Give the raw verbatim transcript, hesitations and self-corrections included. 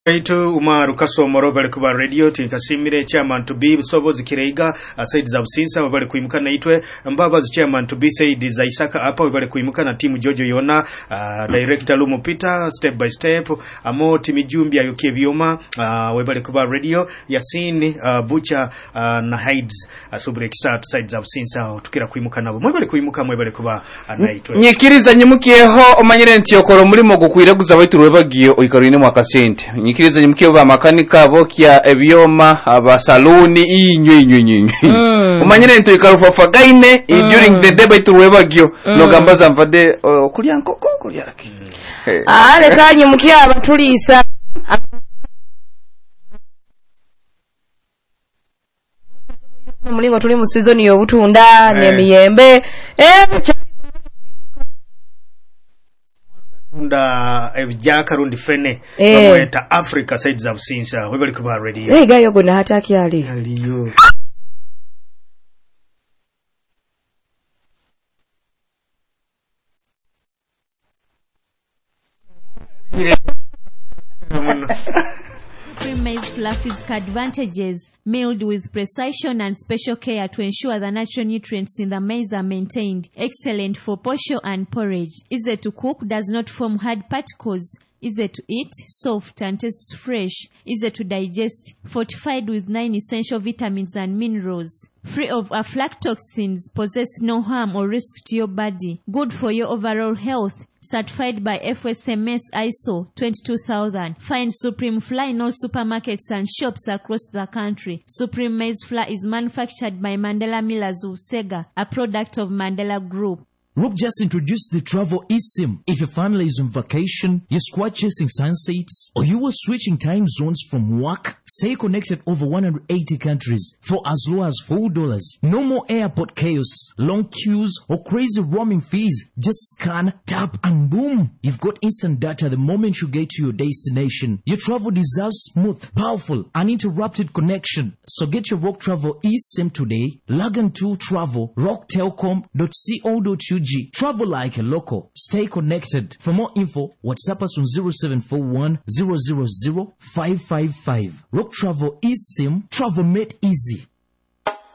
Aitu umaru kasomoro bali kuba radio tinkasimire chairman to be Busobozi Kireiga Said Zabusinsa bali kuimuka na itwe Mbabazi chairman to be Said Zaisaka hapa bali kuimuka na timu Jojo Yona uh, director Lumo Peter step by step amo timu Jumbi ayokie bioma uh, bali kuba radio Yasin uh, Bucha uh, na Hides uh, subire start Said Zabusinsa tukira kuimuka nabo mwe bali kuimuka mwe bali kuba uh, na itwe nyikiriza nyimukiyeho omanyire nti okoro mulimo gukwiraguza baitu rwebagiyo oikarine mwaka sente nyikiriza nyimukye ba makanika bokya ebyoma abasaluni inyo inyo inyo mm. umanyire nto ikarufa gaine mm. during the day baitu webagyo mm. no gambaza mvade uh, kulya nkoko kulya ki mm. hey. ale kanye mukye abatulisa mulingo tuli mu season yo butunda hey. Nemiyembe eh unda ebijaka rundi fene bamweta eh. Africa Said Zabusinsa webali kuba radio eh gayo gona hataki ali aliyo Supreme Maize Flour physical advantages, milled with precision and special care to ensure the natural nutrients in the maize are maintained. Excellent for posho and porridge. Easy to cook, does not form hard particles. Easy to eat, soft and tastes fresh. Easy to digest, fortified with nine essential vitamins and minerals. Free of aflatoxins, possess no harm or risk to your body. Good for your overall health. Certified by F S M S I S O twenty-two thousand. Find Supreme Flour in all supermarkets and shops across the country. Supreme Maize Flour is manufactured by Mandela Millers of Sega, a product of Mandela Group. Rook just introduced the travel eSIM. If your family is on vacation, you're squad chasing sunsets, or you were switching time zones from work, stay connected over one hundred eighty countries for as low as four dollars. No more airport chaos, long queues, or crazy roaming fees. Just scan, tap, and boom! You've got instant data the moment you get to your destination. Your travel deserves smooth, powerful, uninterrupted connection. So get your Rock Travel eSIM today. Log on to travel rock telcom dot co dot u g. Travel like a local. Stay connected. For more info, WhatsApp us on zero seven four one zero zero zero five five five. Rock Travel eSIM. Travel made easy.